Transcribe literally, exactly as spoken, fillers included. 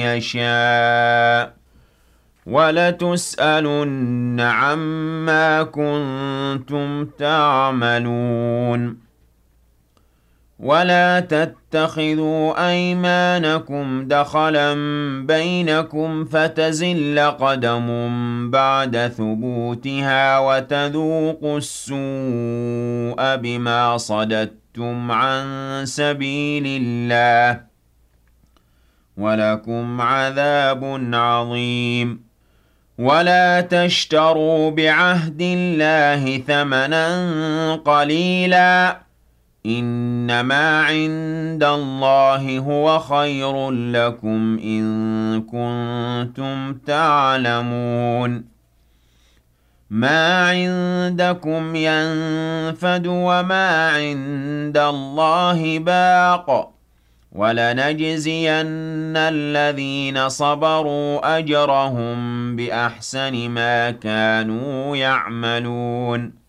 يشاء وَلَتُسْأَلُنَّ عَمَّا كُنتُمْ تَعْمَلُونَ وَلَا تَتَّخِذُوا أَيْمَانَكُمْ دَخَلًا بَيْنَكُمْ فَتَزِلَّ قَدَمٌ بَعْدَ ثُبُوتِهَا وَتَذُوقُوا السُّوءَ بِمَا صَدَدتُّمْ عَن سَبِيلِ اللَّهِ وَلَكُمْ عَذَابٌ عَظِيمٌ وَلَا تَشْتَرُوا بِعَهْدِ اللَّهِ ثَمَنًا قَلِيلًا إِنَّمَا عِندَ اللَّهِ هُوَ خَيْرٌ لَّكُمْ إِن كُنتُمْ تَعْلَمُونَ مَا عِندَكُمْ يَنفَدُ وَمَا عِندَ اللَّهِ بَاقٍ وَلَنَجْزِيَنَّ الَّذِينَ صَبَرُوا أَجْرَهُم بِأَحْسَنِ مَا كَانُوا يَعْمَلُونَ